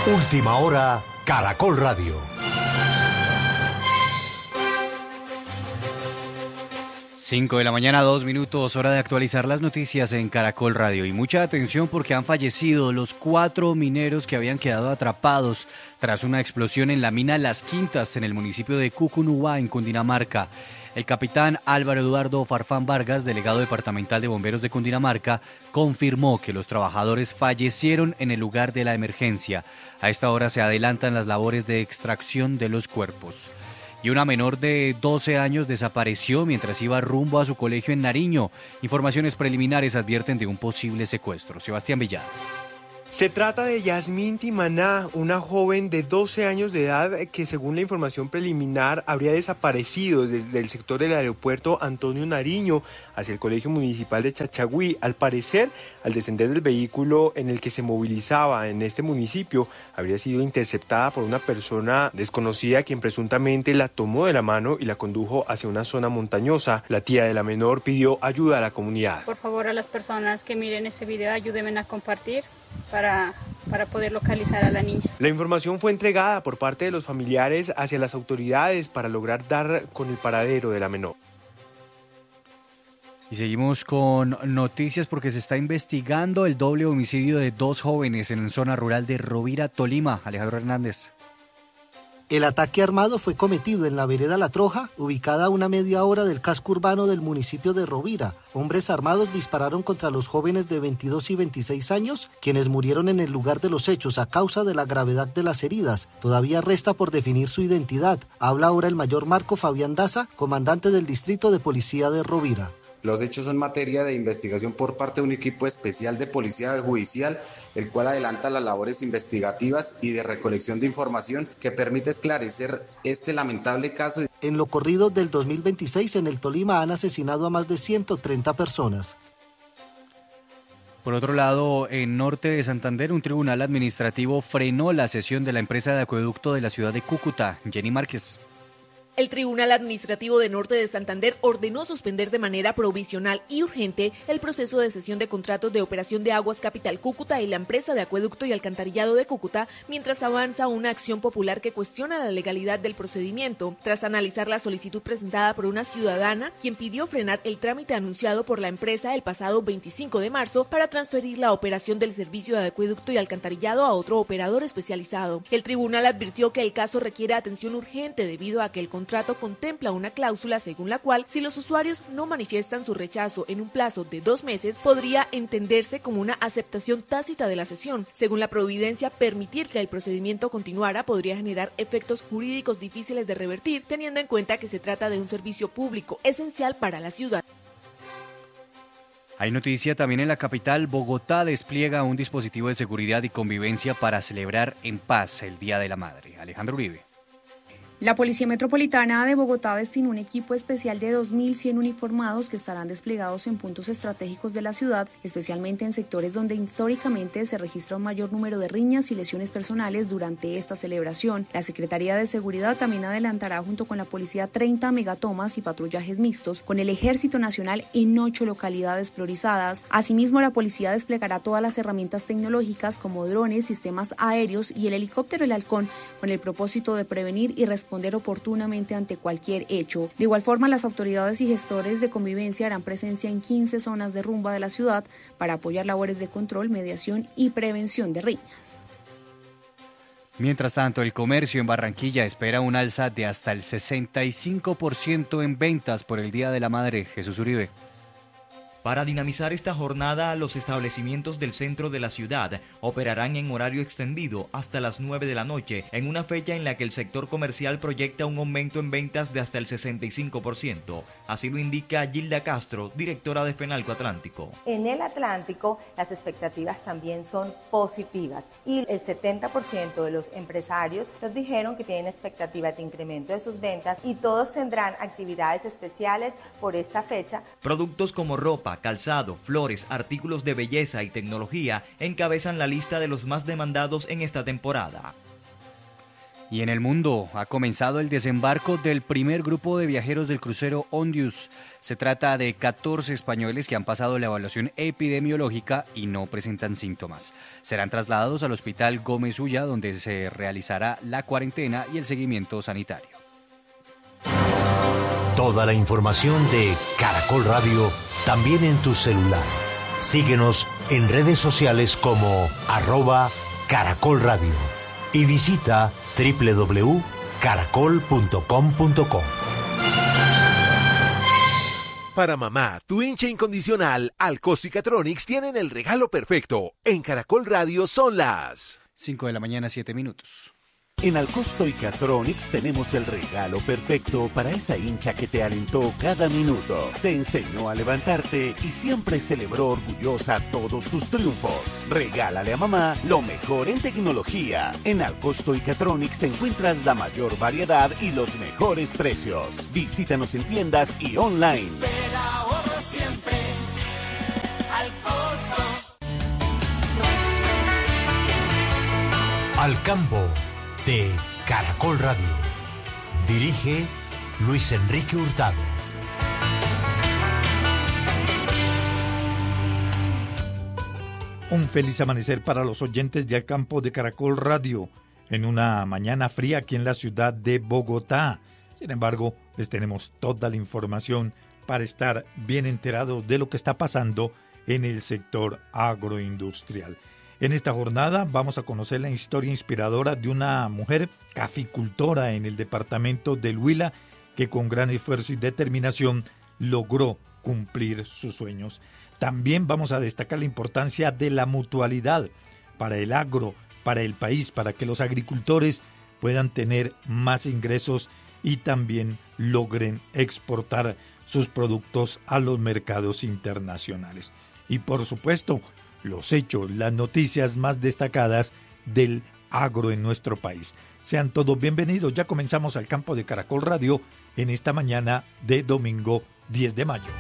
Última hora, Caracol Radio. 5 de la mañana, 2 minutos, hora de actualizar las noticias en Caracol Radio. Y mucha atención porque han fallecido los 4 mineros que habían quedado atrapados tras una explosión en la mina Las Quintas en el municipio de Cucunúa, en Cundinamarca. El capitán Álvaro Eduardo Farfán Vargas, delegado departamental de bomberos de Cundinamarca, confirmó que los trabajadores fallecieron en el lugar de la emergencia. A esta hora se adelantan las labores de extracción de los cuerpos. Y una menor de 12 años desapareció mientras iba rumbo a su colegio en Nariño. Informaciones preliminares advierten de un posible secuestro. Sebastián Villar. Se trata de Yasmín Timaná, una joven de 12 años de edad que, según la información preliminar, habría desaparecido desde el sector del aeropuerto Antonio Nariño hacia el Colegio Municipal de Chachagüí. Al parecer, al descender del vehículo en el que se movilizaba en este municipio, habría sido interceptada por una persona desconocida quien presuntamente la tomó de la mano y la condujo hacia una zona montañosa. La tía de la menor pidió ayuda a la comunidad. Por favor, a las personas que miren este video, ayúdenme a compartir para poder localizar a la niña. La información fue entregada por parte de los familiares hacia las autoridades para lograr dar con el paradero de la menor. Y seguimos con noticias porque se está investigando el doble homicidio de 2 jóvenes en la zona rural de Rovira, Tolima. Alejandro Hernández. El ataque armado fue cometido en la vereda La Troja, ubicada a una media hora del casco urbano del municipio de Rovira. Hombres armados dispararon contra los jóvenes de 22 y 26 años, quienes murieron en el lugar de los hechos a causa de la gravedad de las heridas. Todavía resta por definir su identidad. Habla ahora el mayor Marco Fabián Daza, comandante del Distrito de Policía de Rovira. Los hechos son materia de investigación por parte de un equipo especial de policía judicial, el cual adelanta las labores investigativas y de recolección de información que permite esclarecer este lamentable caso. En lo corrido del 2026 en el Tolima han asesinado a más de 130 personas. Por otro lado, en norte de Santander, un tribunal administrativo frenó la cesión de la empresa de acueducto de la ciudad de Cúcuta. Jenny Márquez. El Tribunal Administrativo de Norte de Santander ordenó suspender de manera provisional y urgente el proceso de cesión de contratos de operación de Aguas Capital Cúcuta y la empresa de acueducto y alcantarillado de Cúcuta, mientras avanza una acción popular que cuestiona la legalidad del procedimiento, tras analizar la solicitud presentada por una ciudadana, quien pidió frenar el trámite anunciado por la empresa el pasado 25 de marzo para transferir la operación del servicio de acueducto y alcantarillado a otro operador especializado. El tribunal advirtió que el caso requiere atención urgente debido a que el contrato contempla una cláusula según la cual, si los usuarios no manifiestan su rechazo en un plazo de 2 meses, podría entenderse como una aceptación tácita de la cesión. Según la providencia, permitir que el procedimiento continuara podría generar efectos jurídicos difíciles de revertir, teniendo en cuenta que se trata de un servicio público esencial para la ciudad. Hay noticia también en la capital. Bogotá despliega un dispositivo de seguridad y convivencia para celebrar en paz el Día de la Madre. Alejandro Uribe. La Policía Metropolitana de Bogotá destinó un equipo especial de 2.100 uniformados que estarán desplegados en puntos estratégicos de la ciudad, especialmente en sectores donde históricamente se registra un mayor número de riñas y lesiones personales durante esta celebración. La Secretaría de Seguridad también adelantará junto con la policía 30 megatomas y patrullajes mixtos con el Ejército Nacional en 8 localidades priorizadas. Asimismo, la policía desplegará todas las herramientas tecnológicas como drones, sistemas aéreos y el helicóptero El Halcón con el propósito de prevenir y responder oportunamente ante cualquier hecho. De igual forma, las autoridades y gestores de convivencia harán presencia en 15 zonas de rumba de la ciudad para apoyar labores de control, mediación y prevención de riñas. Mientras tanto, el comercio en Barranquilla espera un alza de hasta el 65% en ventas por el Día de la Madre. Jesús Uribe. Para dinamizar esta jornada, los establecimientos del centro de la ciudad operarán en horario extendido hasta las 9 de la noche, en una fecha en la que el sector comercial proyecta un aumento en ventas de hasta el 65%. Así lo indica Gilda Castro, directora de Fenalco Atlántico. En el Atlántico, las expectativas también son positivas y el 70% de los empresarios nos dijeron que tienen expectativas de incremento de sus ventas y todos tendrán actividades especiales por esta fecha. Productos como ropa, calzado, flores, artículos de belleza y tecnología encabezan la lista de los más demandados en esta temporada. Y en el mundo ha comenzado el desembarco del primer grupo de viajeros del crucero Ondius. Se trata de 14 españoles que han pasado la evaluación epidemiológica y no presentan síntomas. Serán trasladados al Hospital Gómez Ulla, donde se realizará la cuarentena y el seguimiento sanitario. Toda la información de Caracol Radio también en tu celular. Síguenos en redes sociales como @Caracol Radio y visita www.caracol.com.co. Para mamá, tu hincha incondicional, Alcosto y Catronics tienen el regalo perfecto. En Caracol Radio son las 5 de la mañana, 7 minutos. En Alcosto y Catronics tenemos el regalo perfecto para esa hincha que te alentó cada minuto, te enseñó a levantarte y siempre celebró orgullosa todos tus triunfos. Regálale a mamá lo mejor en tecnología. En Alcosto y Catronics encuentras la mayor variedad y los mejores precios. Visítanos en tiendas y online. Pero ahorro siempre Alcosto. Al campo de Caracol Radio. Dirige Luis Enrique Hurtado. Un feliz amanecer para los oyentes de Al Campo de Caracol Radio en una mañana fría aquí en la ciudad de Bogotá. Sin embargo, les tenemos toda la información para estar bien enterados de lo que está pasando en el sector agroindustrial. En esta jornada vamos a conocer la historia inspiradora de una mujer caficultora en el departamento del Huila que con gran esfuerzo y determinación logró cumplir sus sueños. También vamos a destacar la importancia de la mutualidad para el agro, para el país, para que los agricultores puedan tener más ingresos y también logren exportar sus productos a los mercados internacionales. Y por supuesto, los hechos, las noticias más destacadas del agro en nuestro país. Sean todos bienvenidos, ya comenzamos Al Campo de Caracol Radio en esta mañana de domingo 10 de mayo.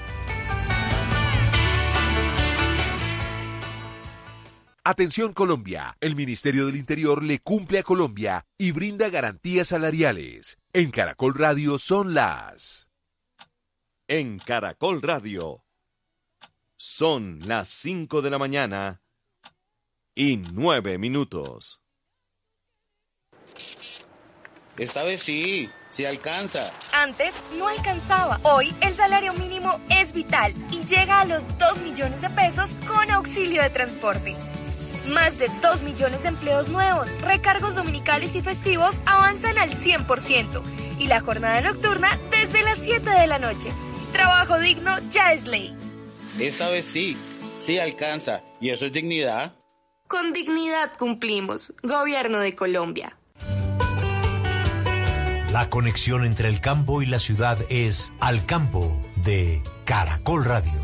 Atención Colombia, el Ministerio del Interior le cumple a Colombia y brinda garantías salariales. En Caracol Radio son las... En Caracol Radio son las 5 de la mañana y 9 minutos. Esta vez sí alcanza. Antes no alcanzaba. Hoy el salario mínimo es vital y llega a los 2 millones de pesos con auxilio de transporte. Más de 2 millones de empleos nuevos, recargos dominicales y festivos avanzan al 100% y la jornada nocturna desde las 7 de la noche. Trabajo digno ya es ley. Esta vez sí alcanza. ¿Y eso es dignidad? Con dignidad cumplimos. Gobierno de Colombia. La conexión entre el campo y la ciudad es Al Campo de Caracol Radio.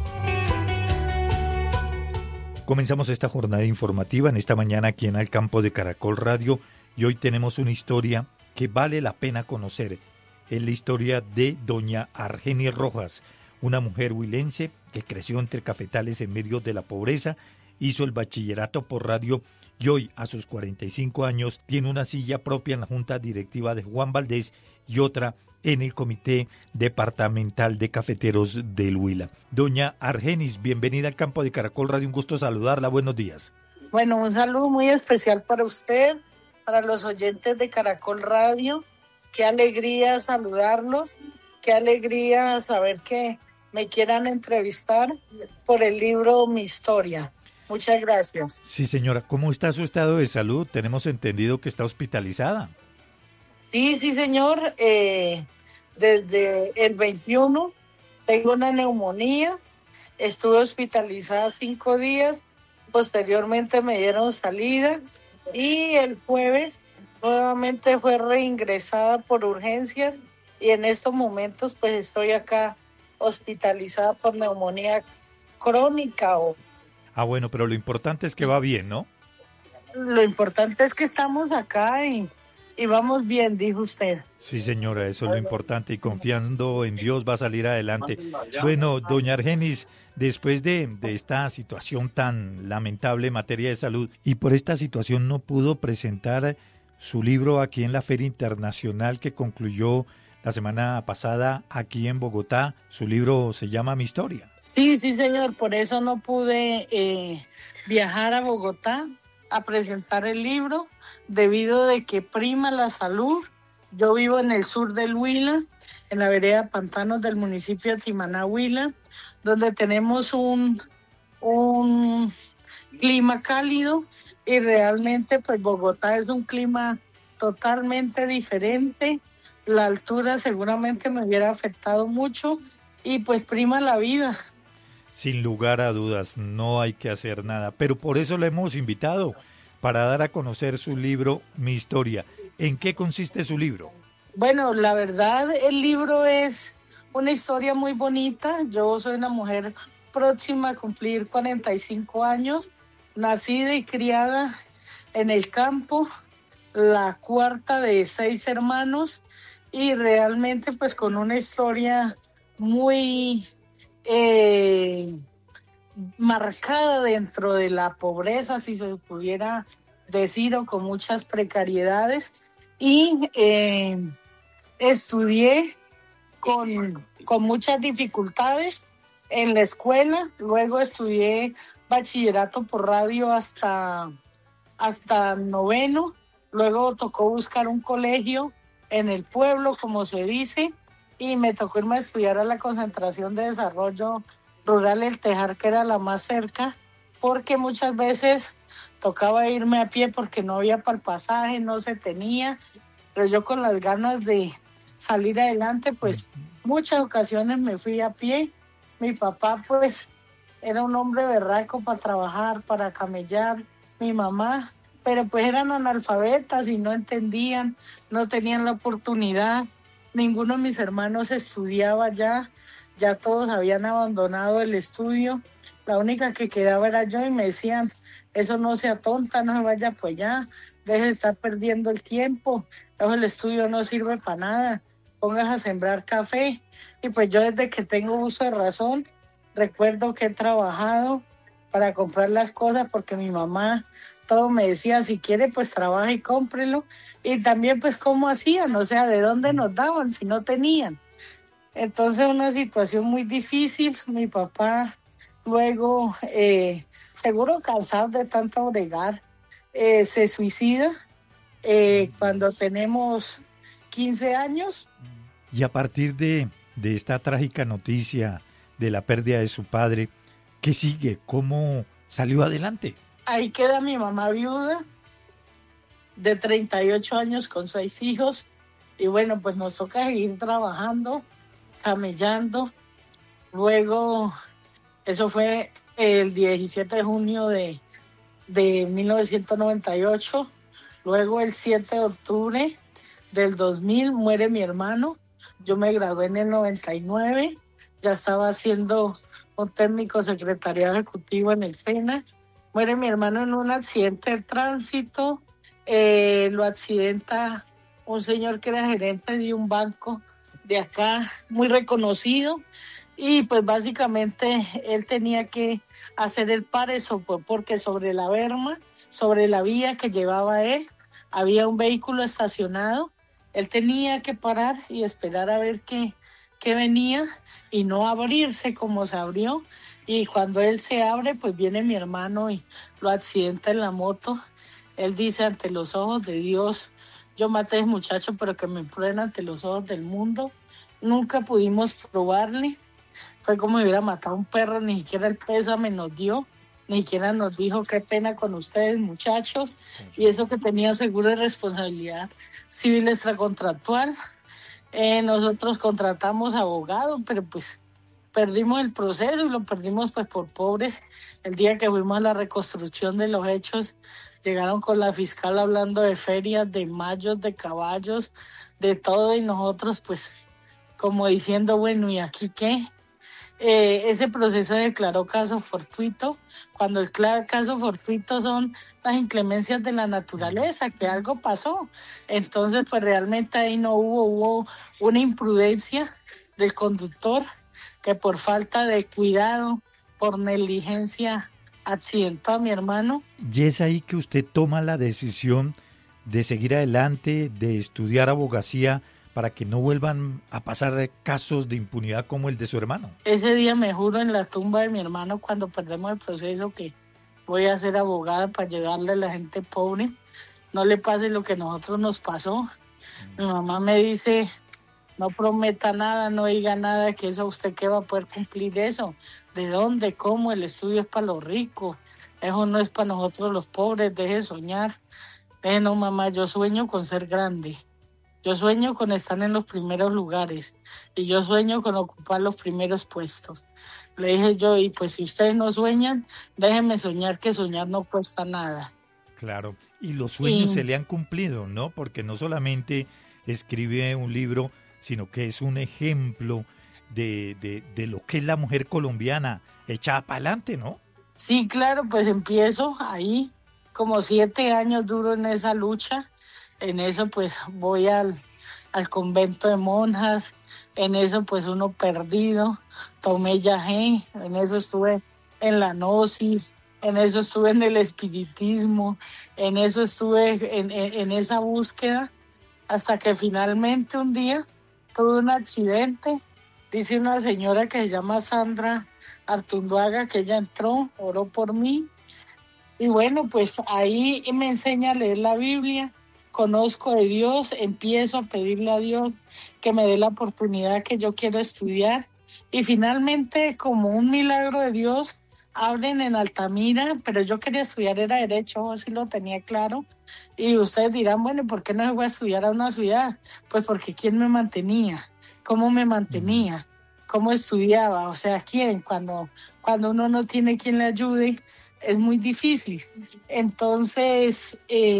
Comenzamos esta jornada informativa en esta mañana aquí en Al Campo de Caracol Radio y hoy tenemos una historia que vale la pena conocer. Es la historia de doña Argenis Rojas, una mujer huilense que creció entre cafetales en medio de la pobreza, hizo el bachillerato por radio y hoy, a sus 45 años, tiene una silla propia en la Junta Directiva de Juan Valdés y otra en el Comité Departamental de Cafeteros del Huila. Doña Argenis, bienvenida al Campo de Caracol Radio, un gusto saludarla, buenos días. Bueno, un saludo muy especial para usted, para los oyentes de Caracol Radio. Qué alegría saludarlos, qué alegría saber que me quieran entrevistar por el libro Mi Historia. Muchas gracias. Sí, señora, ¿cómo está su estado de salud? Tenemos entendido que está hospitalizada. Sí, señor. Desde el 21 tengo una neumonía, estuve hospitalizada 5 días, posteriormente me dieron salida y el jueves nuevamente fue reingresada por urgencias y en estos momentos pues estoy acá hospitalizada por neumonía crónica. Bueno, pero lo importante es que va bien, ¿no? Lo importante es que estamos acá y vamos bien, dijo usted. Sí, señora, eso es lo importante y confiando en Dios va a salir adelante. Bueno, doña Argenis, después de esta situación tan lamentable en materia de salud y por esta situación no pudo presentar su libro aquí en la Feria Internacional que concluyó la semana pasada aquí en Bogotá. Su libro se llama Mi Historia. Sí, señor, por eso no pude viajar a Bogotá a presentar el libro, debido de que prima la salud. Yo vivo en el sur del Huila, en la vereda Pantanos del municipio de Timaná, Huila, donde tenemos un clima cálido, y realmente pues Bogotá es un clima totalmente diferente. La altura seguramente me hubiera afectado mucho y pues prima la vida. Sin lugar a dudas, no hay que hacer nada, pero por eso le hemos invitado, para dar a conocer su libro Mi Historia. ¿En qué consiste su libro? Bueno, la verdad, el libro es una historia muy bonita. Yo soy una mujer próxima a cumplir 45 años, nacida y criada en el campo, la cuarta de 6 hermanos, y realmente pues con una historia muy marcada dentro de la pobreza, si se pudiera decir, o con muchas precariedades. Y estudié con muchas dificultades en la escuela, luego estudié bachillerato por radio hasta 9º, luego tocó buscar un colegio en el pueblo, como se dice, y me tocó irme a estudiar a la Concentración de Desarrollo Rural El Tejar, que era la más cerca, porque muchas veces tocaba irme a pie porque no había para el pasaje, no se tenía, pero yo con las ganas de salir adelante, pues muchas ocasiones me fui a pie. Mi papá pues era un hombre berraco para trabajar, para camellar, mi mamá, pero pues eran analfabetas y no entendían, no tenían la oportunidad. Ninguno de mis hermanos estudiaba ya todos habían abandonado el estudio. La única que quedaba era yo, y me decían, eso no sea tonta, no se vaya pues ya, deje de estar perdiendo el tiempo, el estudio no sirve para nada, póngase a sembrar café. Y pues yo desde que tengo uso de razón, recuerdo que he trabajado para comprar las cosas, porque mi mamá todo me decía, si quiere pues trabaja y cómprelo, y también pues cómo hacían, o sea, de dónde nos daban si no tenían. Entonces una situación muy difícil. Mi papá luego, seguro cansado de tanto bregar, se suicida cuando tenemos 15 años. Y a partir de esta trágica noticia de la pérdida de su padre, ¿qué sigue? ¿Cómo salió adelante? Ahí queda mi mamá viuda, de 38 años con 6 hijos. Y bueno, pues nos toca seguir trabajando, camellando. Luego, eso fue el 17 de junio de 1998. Luego, el 7 de octubre del 2000, muere mi hermano. Yo me gradué en el 99. Ya estaba haciendo un técnico secretariado ejecutivo en el SENA. Muere mi hermano en un accidente de tránsito. Lo accidenta un señor que era gerente de un banco de acá, muy reconocido, y pues básicamente él tenía que hacer el pareso, porque sobre la berma, sobre la vía que llevaba él, había un vehículo estacionado. Él tenía que parar y esperar a ver qué venía, y no abrirse como se abrió. Y cuando él se abre, pues viene mi hermano y lo accidenta en la moto. Él dice, ante los ojos de Dios, yo maté a ese muchacho, pero que me prueben ante los ojos del mundo. Nunca pudimos probarle. Fue como si hubiera matado a un perro, ni siquiera el pésame nos dio, ni siquiera nos dijo qué pena con ustedes, muchachos. Y eso que tenía seguro de responsabilidad civil extracontractual. Nosotros contratamos abogados, pero pues perdimos el proceso, y lo perdimos pues por pobres. El día que fuimos a la reconstrucción de los hechos, llegaron con la fiscal hablando de ferias, de mayos, de caballos, de todo, y nosotros pues como diciendo, bueno, ¿y aquí qué? Ese proceso se declaró caso fortuito, cuando el caso fortuito son las inclemencias de la naturaleza, que algo pasó. Entonces pues realmente ahí no hubo una imprudencia del conductor, que por falta de cuidado, por negligencia, accidentó a mi hermano. Y es ahí que usted toma la decisión de seguir adelante, de estudiar abogacía para que no vuelvan a pasar casos de impunidad como el de su hermano? Ese día me juro en la tumba de mi hermano, cuando perdemos el proceso, que voy a ser abogada para ayudarle a la gente pobre. No le pase lo que a nosotros nos pasó. Mi mamá me dice, no prometa nada, no diga nada, que eso usted qué va a poder cumplir eso. ¿De dónde? ¿Cómo? El estudio es para los ricos. Eso no es para nosotros los pobres, deje de soñar. No, mamá, yo sueño con ser grande. Yo sueño con estar en los primeros lugares y yo sueño con ocupar los primeros puestos. Le dije yo, y pues si ustedes no sueñan, déjenme soñar, que soñar no cuesta nada. Claro, y los sueños se le han cumplido, ¿no? Porque no solamente escribe un libro, sino que es un ejemplo de lo que es la mujer colombiana echada para adelante, ¿no? Sí, claro, pues empiezo ahí, como 7 años duro en esa lucha. En eso pues voy al convento de monjas, en eso pues uno perdido, tomé yagé, en eso estuve en la gnosis, en eso estuve en el espiritismo, en eso estuve en esa búsqueda, hasta que finalmente un día tuve un accidente. Dice una señora que se llama Sandra Artunduaga que ella entró, oró por mí, y bueno, pues ahí me enseña a leer la Biblia. Conozco de Dios, empiezo a pedirle a Dios que me dé la oportunidad que yo quiero estudiar, y finalmente, como un milagro de Dios, abren en Altamira, pero yo quería estudiar era Derecho, así lo tenía claro, y ustedes dirán, bueno, ¿por qué no se fue a estudiar a una ciudad? Pues porque ¿quién me mantenía? ¿Cómo me mantenía? ¿Cómo estudiaba? O sea, ¿quién? Cuando uno no tiene quien le ayude, es muy difícil. Entonces...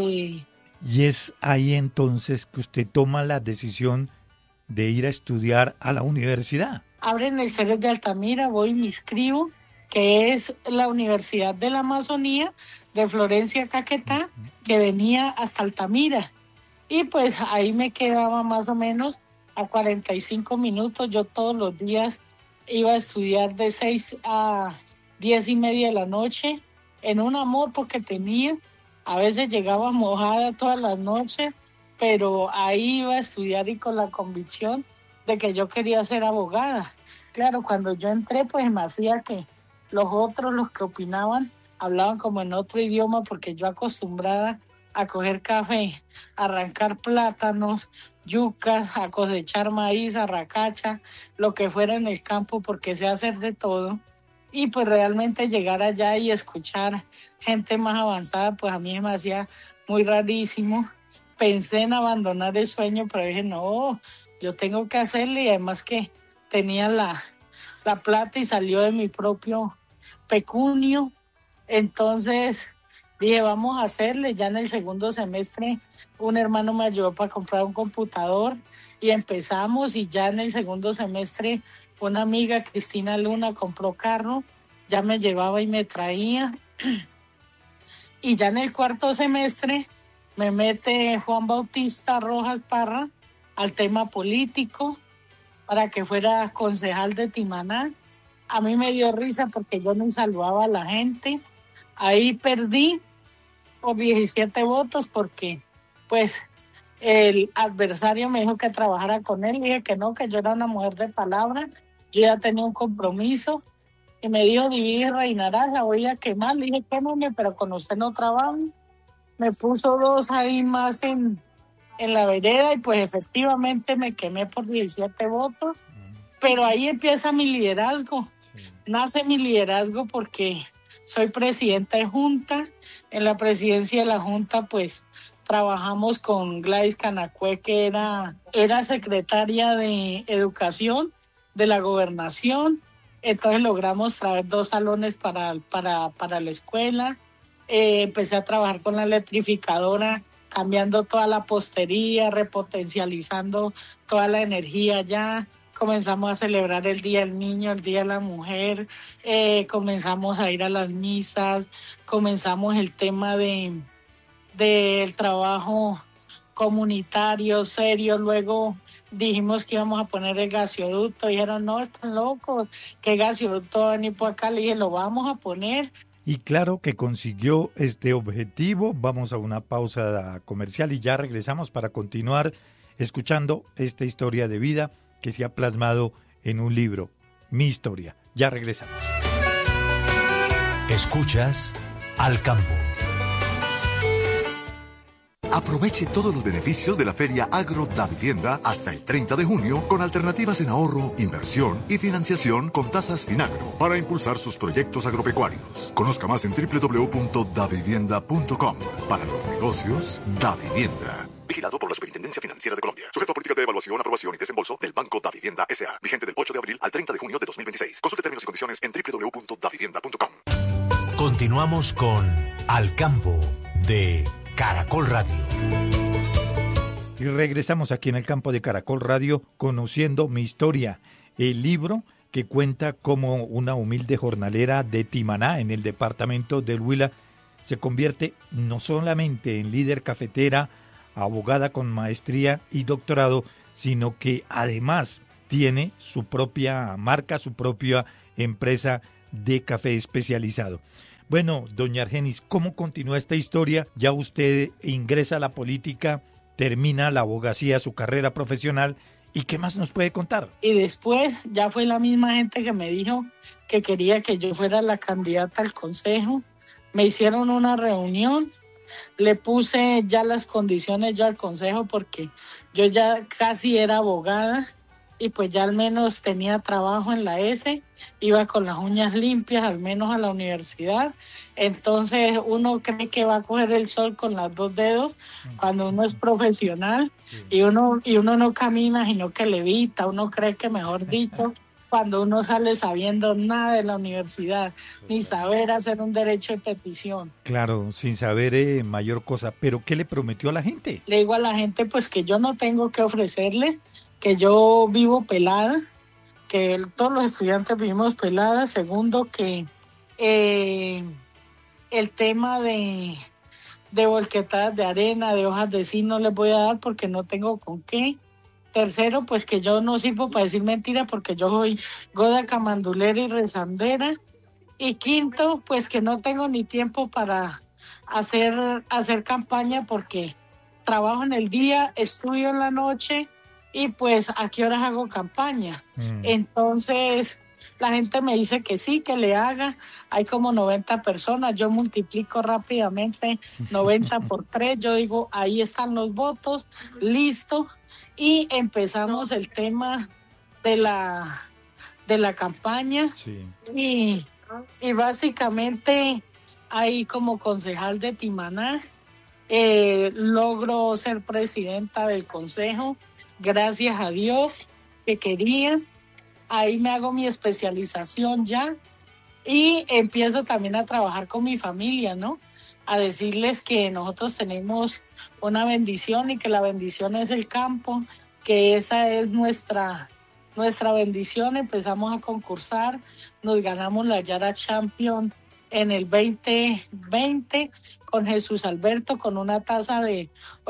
Y es ahí entonces que usted toma la decisión de ir a estudiar a la universidad. Abren el CELES de Altamira, voy y me inscribo, que es la Universidad de la Amazonía de Florencia Caquetá, que venía hasta Altamira. Y pues ahí me quedaba más o menos a 45 minutos. Yo todos los días iba a estudiar de 6 a 10:30 de la noche en una moto que tenía. A veces llegaba mojada todas las noches, pero ahí iba a estudiar y con la convicción de que yo quería ser abogada. Claro, cuando yo entré, pues me hacía que los otros, los que opinaban, hablaban como en otro idioma, porque yo acostumbrada a coger café, a arrancar plátanos, yucas, a cosechar maíz, arracacha, lo que fuera en el campo, porque sé hacer de todo. Y pues realmente llegar allá y escuchar gente más avanzada, pues a mí me hacía muy rarísimo. Pensé en abandonar el sueño, pero dije, no, yo tengo que hacerle, y además que tenía la plata y salió de mi propio pecunio. Entonces dije, vamos a hacerle. Ya en el segundo semestre un hermano me ayudó para comprar un computador y empezamos, y ya en el segundo semestre una amiga, Cristina Luna, compró carro, ya me llevaba y me traía. Y ya en el cuarto semestre me mete Juan Bautista Rojas Parra al tema político para que fuera concejal de Timaná. A mí me dio risa porque yo no saludaba a la gente. Ahí perdí por 17 votos porque pues el adversario me dijo que trabajara con él. Dije que no, que yo era una mujer de palabra. Yo ya tenía un compromiso. Y me dijo, divide y reinarás, la voy a quemar. Le dije, quémame, pero con usted no trabajo. Me puso 2 ahí más en la vereda, y pues efectivamente me quemé por 17 votos. Pero ahí empieza mi liderazgo. Nace mi liderazgo porque soy presidenta de Junta. En la presidencia de la Junta, pues, trabajamos con Gladys Canacue, que era secretaria de Educación de la Gobernación. Entonces logramos traer 2 salones para la escuela. Empecé a trabajar con la electrificadora, cambiando toda la postería, repotencializando toda la energía allá. Comenzamos a celebrar el Día del Niño, el Día de la Mujer. Comenzamos a ir a las misas. Comenzamos el tema del trabajo comunitario serio. Luego dijimos que íbamos a poner el gasoducto. Dijeron, no, están locos, ¿qué gasoducto va a venir por acá? Le dije, lo vamos a poner. Y claro que consiguió este objetivo. Vamos a una pausa comercial y ya regresamos para continuar escuchando esta historia de vida que se ha plasmado en un libro, Mi Historia. Ya regresamos. Escuchas Al Campo. Aproveche todos los beneficios de la Feria Agro Davivienda hasta el 30 de junio con alternativas en ahorro, inversión y financiación con tasas Finagro para impulsar sus proyectos agropecuarios. Conozca más en www.davivienda.com. Para los negocios, Davivienda. Vigilado por la Superintendencia Financiera de Colombia. Sujeto a política de evaluación, aprobación y desembolso del Banco Davivienda S.A. Vigente del 8 de abril al 30 de junio de 2026. Consulte términos y condiciones en www.davivienda.com. Continuamos con Al Campo de Caracol Radio. Y regresamos aquí en el campo de Caracol Radio, conociendo mi historia, el libro que cuenta cómo una humilde jornalera de Timaná, en el departamento del Huila, se convierte no solamente en líder cafetera, abogada con maestría y doctorado, sino que además tiene su propia marca, su propia empresa de café especializado. Bueno, doña Argenis, ¿cómo continúa esta historia? Ya usted ingresa a la política, termina la abogacía, su carrera profesional, ¿y qué más nos puede contar? Y después ya fue la misma gente que me dijo que quería que yo fuera la candidata al consejo. Me hicieron una reunión, le puse ya las condiciones yo al consejo porque yo ya casi era abogada y pues ya al menos tenía trabajo en la S, iba con las uñas limpias al menos a la universidad. Entonces uno cree que va a coger el sol con los dos dedos cuando uno es profesional y uno no camina sino que levita. Uno cree que, mejor dicho, cuando uno sale sabiendo nada de la universidad, ni saber hacer un derecho de petición. Claro, sin saber mayor cosa. ¿Pero qué le prometió a la gente? Le digo a la gente pues que yo no tengo que ofrecerle, que yo vivo pelada, que todos los estudiantes vivimos peladas. Segundo, que el tema de volquetadas de arena, de hojas de zinc no les voy a dar porque no tengo con qué. Tercero, pues que yo no sirvo para decir mentira porque yo soy goda, camandulera y rezandera. Y quinto, pues que no tengo ni tiempo para hacer campaña porque trabajo en el día, estudio en la noche y pues a qué horas hago campaña. Entonces la gente me dice que sí, que le haga. Hay como 90 personas, yo multiplico rápidamente 90 por 3, yo digo ahí están los votos, listo. Y empezamos el tema de la campaña. Sí. Y básicamente ahí como concejal de Timaná logro ser presidenta del consejo, gracias a Dios que quería. Ahí me hago mi especialización ya y empiezo también a trabajar con mi familia, ¿no? A decirles que nosotros tenemos una bendición y que la bendición es el campo, que esa es nuestra bendición. Empezamos a concursar, nos ganamos la Yara Champion en el 2020 con Jesús Alberto con una tasa de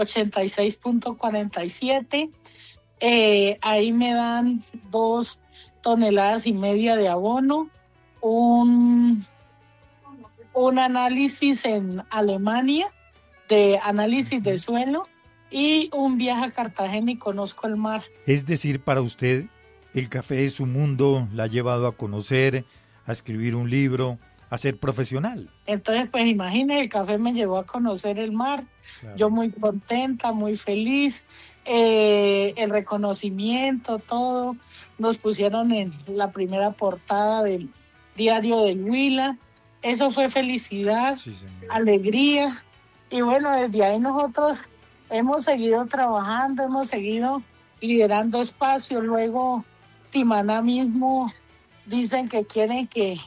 86.47. Ahí me dan 2,5 toneladas de abono, un análisis en Alemania de análisis de suelo y un viaje a Cartagena y conozco el mar. Es decir, para usted el café es su mundo, la ha llevado a conocer, a escribir un libro, a ser profesional. Entonces, pues imagínese, el café me llevó a conocer el mar. Claro. Yo muy contenta, muy feliz. El reconocimiento, todo. Nos pusieron en la primera portada del diario del Huila. Eso fue felicidad, sí, alegría. Y bueno, desde ahí nosotros hemos seguido trabajando, hemos seguido liderando espacios. Luego Timaná mismo dicen que quieren que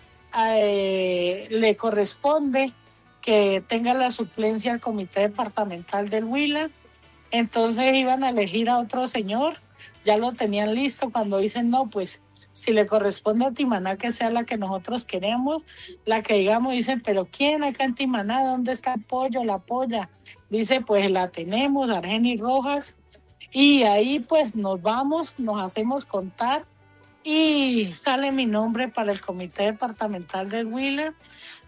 le corresponde que tenga la suplencia al comité departamental del Huila. Entonces iban a elegir a otro señor, ya lo tenían listo. Cuando dicen no, pues si le corresponde a Timaná que sea la que nosotros queremos, la que digamos, dicen, pero ¿quién acá en Timaná? ¿Dónde está el pollo, la polla? Dice, pues la tenemos, Argenis Rojas. Y ahí pues nos vamos, nos hacemos contar y sale mi nombre para el comité departamental del Huila.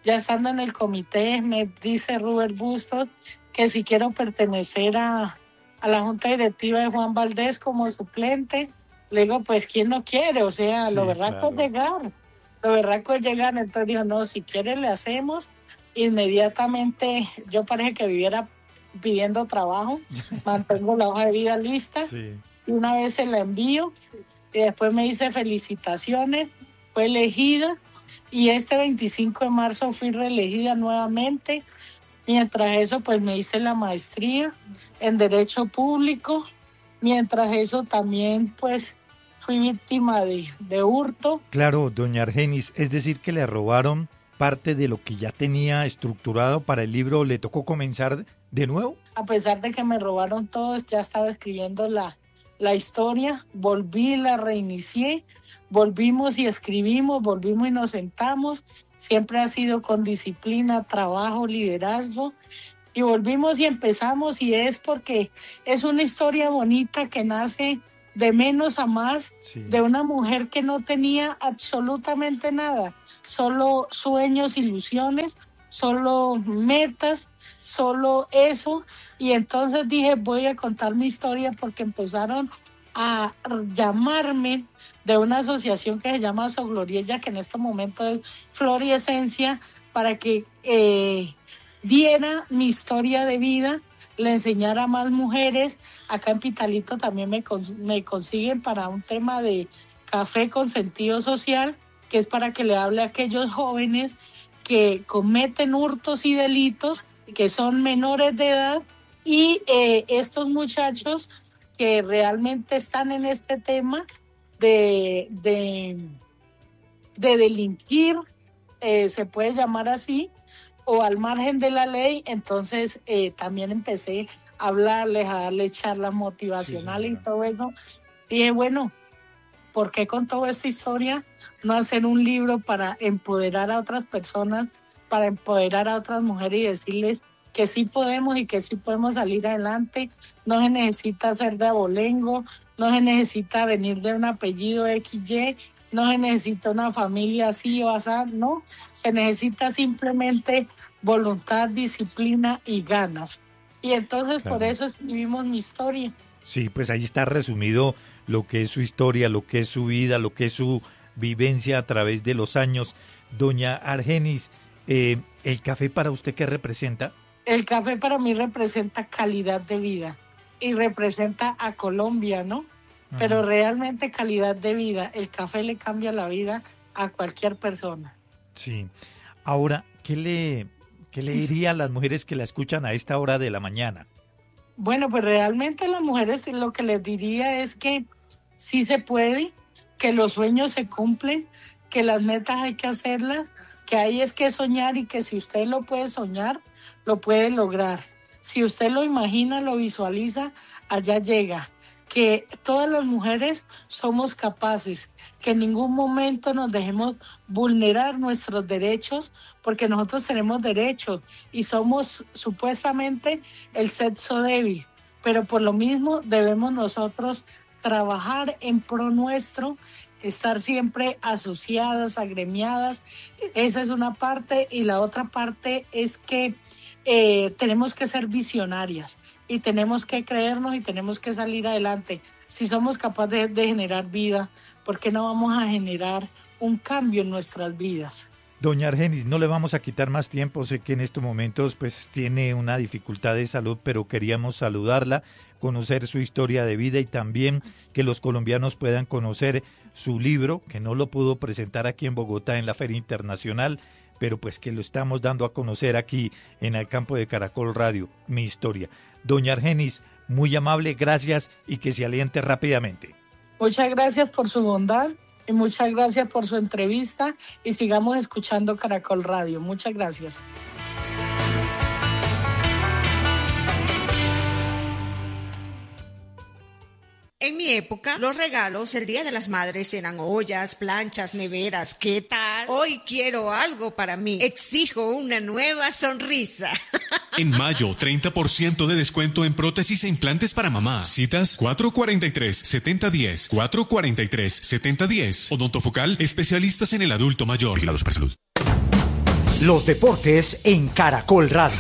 Ya estando en el comité, me dice Robert Bustos que si quiero pertenecer a la junta directiva de Juan Valdés como suplente. Le digo, pues, ¿quién no quiere? O sea, lo berraco es llegar. Lo berraco es llegar. Entonces dijo, no, si quiere le hacemos. Inmediatamente, yo parece que viviera pidiendo trabajo. Mantengo la hoja de vida lista. Y una vez se la envío. Y después me dice felicitaciones. Fue elegida. Y este 25 de marzo fui reelegida nuevamente. Mientras eso, pues me hice la maestría en Derecho Público. Mientras eso también, pues, fui víctima de hurto. Claro, doña Argenis, es decir, que le robaron parte de lo que ya tenía estructurado para el libro, ¿le tocó comenzar de nuevo? A pesar de que me robaron todo, ya estaba escribiendo la historia, volví, la reinicié, volvimos y escribimos, volvimos y nos sentamos. Siempre ha sido con disciplina, trabajo, liderazgo. Y volvimos y empezamos, y es porque es una historia bonita que nace de menos a más, de una mujer que no tenía absolutamente nada, solo sueños, ilusiones, solo metas, solo eso. Y entonces dije, voy a contar mi historia, porque empezaron a llamarme de una asociación que se llama Sogloriella, que en este momento es Flor y Esencia, para que diera mi historia de vida, le enseñara a más mujeres. Acá en Pitalito también me consiguen para un tema de café con sentido social, que es para que le hable a aquellos jóvenes que cometen hurtos y delitos, que son menores de edad, y estos muchachos que realmente están en este tema de delinquir, se puede llamar así, o al margen de la ley. Entonces también empecé a hablarles, a darles charlas motivacionales y todo eso. Y dije, bueno, ¿por qué con toda esta historia no hacer un libro para empoderar a otras personas, para empoderar a otras mujeres y decirles que sí podemos y que sí podemos salir adelante? No se necesita ser de abolengo, no se necesita venir de un apellido XY, no se necesita una familia así o así, no. Se necesita simplemente voluntad, disciplina y ganas. Y entonces por eso escribimos mi historia. Sí, pues ahí está resumido lo que es su historia, lo que es su vida, lo que es su vivencia a través de los años. Doña Argenis, ¿el café para usted qué representa? El café para mí representa calidad de vida y representa a Colombia, ¿no? Pero realmente calidad de vida. El café le cambia la vida a cualquier persona. Sí. Ahora, ¿qué le diría a las mujeres que la escuchan a esta hora de la mañana? Bueno, pues realmente a las mujeres lo que les diría es que sí se puede, que los sueños se cumplen, que las metas hay que hacerlas, que hay es que soñar, y que si usted lo puede soñar, lo puede lograr. Si usted lo imagina, lo visualiza, allá llega. Que todas las mujeres somos capaces, que en ningún momento nos dejemos vulnerar nuestros derechos, porque nosotros tenemos derechos y somos supuestamente el sexo débil, pero por lo mismo debemos nosotros trabajar en pro nuestro, estar siempre asociadas, agremiadas. Esa es una parte, y la otra parte es que tenemos que ser visionarias. Y tenemos que creernos y tenemos que salir adelante. Si somos capaces de generar vida, ¿por qué no vamos a generar un cambio en nuestras vidas? Doña Argenis, no le vamos a quitar más tiempo. Sé que en estos momentos pues tiene una dificultad de salud, pero queríamos saludarla, conocer su historia de vida y también que los colombianos puedan conocer su libro, que no lo pudo presentar aquí en Bogotá en la Feria Internacional, pero pues que lo estamos dando a conocer aquí en el campo de Caracol Radio, Mi Historia. Doña Argenis, muy amable, gracias, y que se aliente rápidamente. Muchas gracias por su bondad y muchas gracias por su entrevista, y sigamos escuchando Caracol Radio. Muchas gracias. En mi época, los regalos el Día de las Madres eran ollas, planchas, neveras. ¿Qué tal? Hoy quiero algo para mí. Exijo una nueva sonrisa. En mayo, 30% de descuento en prótesis e implantes para mamá. Citas 443-7010, 443-7010. Odontofocal, especialistas en el adulto mayor. Vigilado Supersalud. Los deportes en Caracol Radio.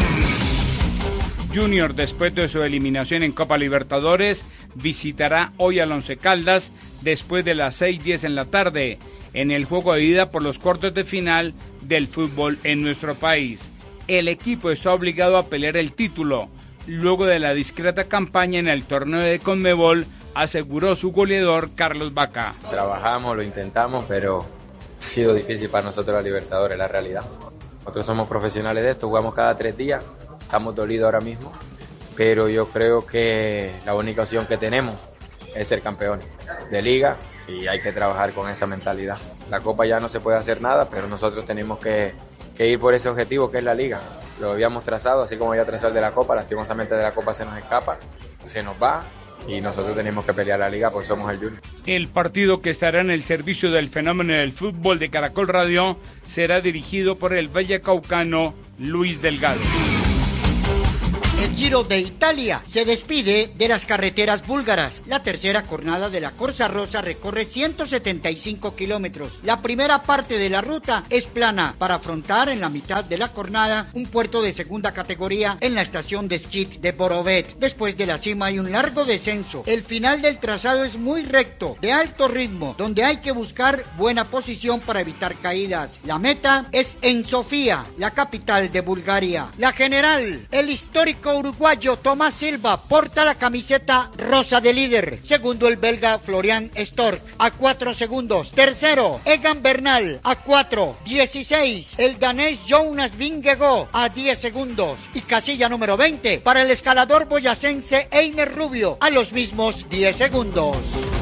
Junior, después de su eliminación en Copa Libertadores, visitará hoy al Once Caldas después de las 6:10 en la tarde, en el juego de ida por los cuartos de final del fútbol en nuestro país. El equipo está obligado a pelear el título, luego de la discreta campaña en el torneo de Conmebol, aseguró su goleador Carlos Vaca. Trabajamos, lo intentamos, pero ha sido difícil para nosotros la Libertadores, la realidad. Nosotros somos profesionales de esto, jugamos cada 3 días, estamos dolidos ahora mismo, pero yo creo que la única opción que tenemos es ser campeones de liga y hay que trabajar con esa mentalidad. La Copa ya no se puede hacer nada, pero nosotros tenemos que ir por ese objetivo que es la liga. Lo habíamos trazado, así como había trazado el de la Copa, lastimosamente de la Copa se nos escapa, se nos va y nosotros tenemos que pelear la liga porque somos el Junior. El partido que estará en el servicio del fenómeno del fútbol de Caracol Radio será dirigido por el vallecaucano Luis Delgado. El Giro de Italia se despide de las carreteras búlgaras. La tercera jornada de la Corsa Rosa recorre 175 kilómetros. La primera parte de la ruta es plana para afrontar en la mitad de la jornada un puerto de segunda categoría en la estación de esquí de Borovet. Después de la cima hay un largo descenso. El final del trazado es muy recto, de alto ritmo, donde hay que buscar buena posición para evitar caídas. La meta es en Sofía, la capital de Bulgaria. La general, el histórico uruguayo Tomás Silva porta la camiseta rosa de líder. Segundo, el belga Florian Stork a 4 segundos. Tercero, Egan Bernal a 4:16. El danés Jonas Vingegaard a 10 segundos. Y casilla número 20 para el escalador boyacense Einer Rubio a los mismos 10 segundos.